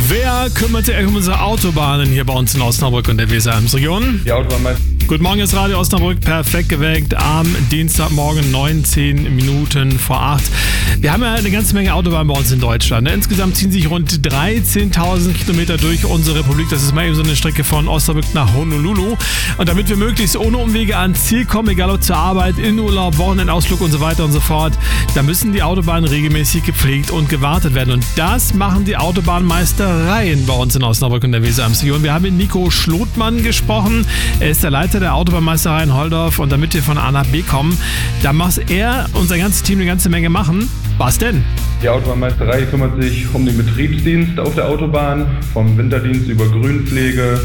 Wer kümmert sich um unsere Autobahnen hier bei uns in Osnabrück und der Weser-Ems-Region? Die Autobahnmeister. Guten Morgen, jetzt Radio Osnabrück, perfekt geweckt am Dienstagmorgen, 19 Minuten vor 8. Wir haben ja eine ganze Menge Autobahnen bei uns in Deutschland. Insgesamt ziehen sich rund 13.000 Kilometer durch unsere Republik. Das ist mal eben so eine Strecke von Osnabrück nach Honolulu. Und damit wir möglichst ohne Umwege ans Ziel kommen, egal ob zur Arbeit, in Urlaub, Wochenendausflug und so weiter und so fort, da müssen die Autobahnen regelmäßig gepflegt und gewartet werden. Und das machen die Autobahnmeistereien bei uns in Osnabrück und der Weser-Ems-Region. Wir haben mit Nico Schlotmann gesprochen. Er ist der Leiter der Autobahnmeisterei in Holdorf, und damit wir von A nach B kommen, da muss er und sein ganzes Team eine ganze Menge machen. Was denn? Die Autobahnmeisterei kümmert sich um den Betriebsdienst auf der Autobahn, vom Winterdienst über Grünpflege,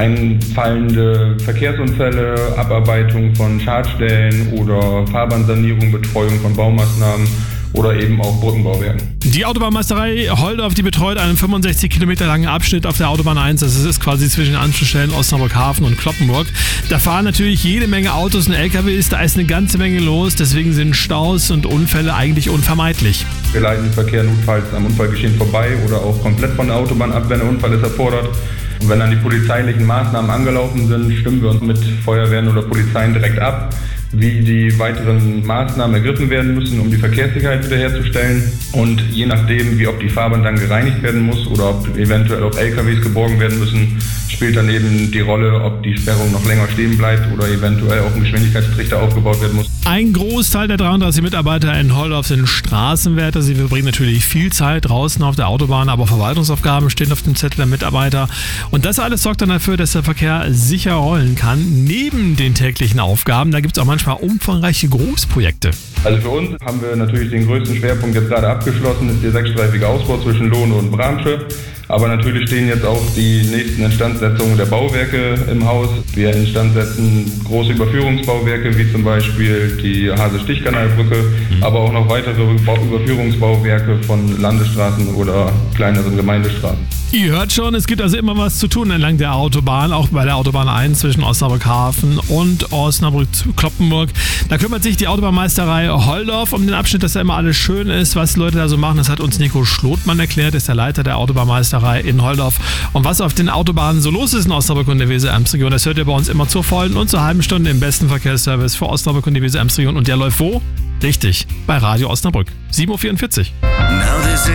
einfallende Verkehrsunfälle, Abarbeitung von Schadstellen oder Fahrbahnsanierung, Betreuung von Baumaßnahmen oder eben auch Brückenbauwerken. Die Autobahnmeisterei Holdorf, die betreut einen 65 Kilometer langen Abschnitt auf der Autobahn 1. Das ist quasi zwischen den Anschlussstellen Osnabrück Hafen und Cloppenburg. Da fahren natürlich jede Menge Autos und LKWs, da ist eine ganze Menge los. Deswegen sind Staus und Unfälle eigentlich unvermeidlich. Wir leiten den Verkehr notfalls am Unfallgeschehen vorbei oder auch komplett von der Autobahn ab, wenn ein Unfall es erfordert. Und wenn dann die polizeilichen Maßnahmen angelaufen sind, stimmen wir uns mit Feuerwehren oder Polizeien direkt ab, wie die weiteren Maßnahmen ergriffen werden müssen, um die Verkehrssicherheit wiederherzustellen. Und je nachdem, wie ob die Fahrbahn dann gereinigt werden muss oder ob eventuell auch LKWs geborgen werden müssen, spielt dann eben die Rolle, ob die Sperrung noch länger stehen bleibt oder eventuell auch ein Geschwindigkeitstrichter aufgebaut werden muss. Ein Großteil der 33 Mitarbeiter in Holdorf sind Straßenwärter. Sie verbringen natürlich viel Zeit draußen auf der Autobahn, aber Verwaltungsaufgaben stehen auf dem Zettel der Mitarbeiter. Und das alles sorgt dann dafür, dass der Verkehr sicher rollen kann. Neben den täglichen Aufgaben, da gibt es auch manchmal umfangreiche Großprojekte. Also für uns haben wir natürlich den größten Schwerpunkt jetzt gerade abgeschlossen, ist der sechsstreifige Ausbau zwischen Lohne und Bramsche. Aber natürlich stehen jetzt auch die nächsten Instandsetzungen der Bauwerke im Haus. Wir instandsetzen große Überführungsbauwerke, wie zum Beispiel die Hase-Stich-Kanalbrücke, aber auch noch weitere Überführungsbauwerke von Landesstraßen oder kleineren Gemeindestraßen. Ihr hört schon, es gibt also immer was zu tun entlang der Autobahn, auch bei der Autobahn 1 zwischen Osnabrück Hafen und Osnabrück zu Cloppenburg. Da kümmert sich die Autobahnmeisterei Holdorf um den Abschnitt, dass da immer alles schön ist, was die Leute da so machen. Das hat uns Nico Schlotmann erklärt, ist der Leiter der Autobahnmeisterei in Holdorf. Und was auf den Autobahnen so los ist in Osnabrück und der Weser-Ems-Region, das hört ihr bei uns immer zur vollen und zur halben Stunde im besten Verkehrsservice für Osnabrück und die Weser-Ems-Region. Und der läuft wo? Richtig, bei Radio Osnabrück. 7.44 Uhr.